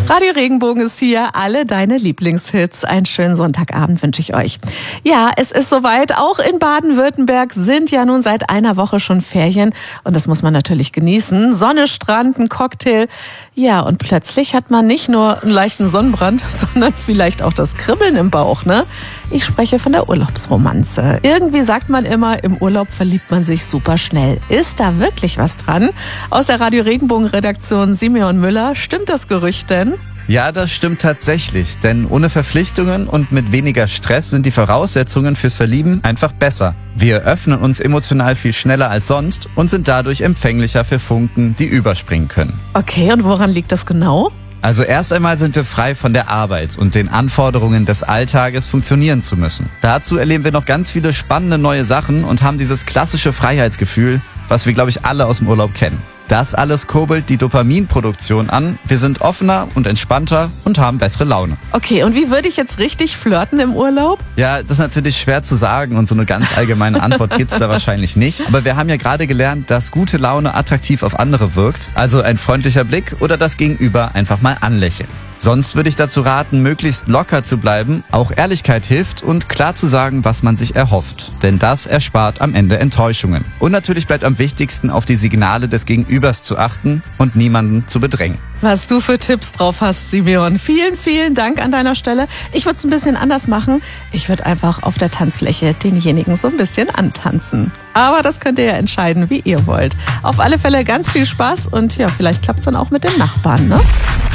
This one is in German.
Radio Regenbogen ist hier, alle deine Lieblingshits. Einen schönen Sonntagabend wünsche ich euch. Ja, es ist soweit. Auch in Baden-Württemberg sind ja nun seit einer Woche schon Ferien. Und das muss man natürlich genießen. Sonne, Strand, ein Cocktail. Ja, und plötzlich hat man nicht nur einen leichten Sonnenbrand, sondern vielleicht auch das Kribbeln im Bauch, ne? Ich spreche von der Urlaubsromanze. Irgendwie sagt man immer, im Urlaub verliebt man sich super schnell. Ist da wirklich was dran? Aus der Radio Regenbogen Redaktion Simeon Müller, stimmt das Gerücht denn? Ja, das stimmt tatsächlich, denn ohne Verpflichtungen und mit weniger Stress sind die Voraussetzungen fürs Verlieben einfach besser. Wir öffnen uns emotional viel schneller als sonst und sind dadurch empfänglicher für Funken, die überspringen können. Okay, und woran liegt das genau? Also erst einmal sind wir frei von der Arbeit und den Anforderungen des Alltages funktionieren zu müssen. Dazu erleben wir noch ganz viele spannende neue Sachen und haben dieses klassische Freiheitsgefühl, was wir, glaube ich, alle aus dem Urlaub kennen. Das alles kurbelt die Dopaminproduktion an. Wir sind offener und entspannter und haben bessere Laune. Okay, und wie würde ich jetzt richtig flirten im Urlaub? Ja, das ist natürlich schwer zu sagen und so eine ganz allgemeine Antwort gibt's da wahrscheinlich nicht. Aber wir haben ja gerade gelernt, dass gute Laune attraktiv auf andere wirkt. Also ein freundlicher Blick oder das Gegenüber einfach mal anlächeln. Sonst würde ich dazu raten, möglichst locker zu bleiben. Auch Ehrlichkeit hilft und klar zu sagen, was man sich erhofft. Denn das erspart am Ende Enttäuschungen. Und natürlich bleibt am wichtigsten, auf die Signale des Gegenübers zu achten und niemanden zu bedrängen. Was du für Tipps drauf hast, Simeon. Vielen, vielen Dank an deiner Stelle. Ich würde es ein bisschen anders machen. Ich würde einfach auf der Tanzfläche denjenigen so ein bisschen antanzen. Aber das könnt ihr ja entscheiden, wie ihr wollt. Auf alle Fälle ganz viel Spaß und ja, vielleicht klappt es dann auch mit den Nachbarn, ne?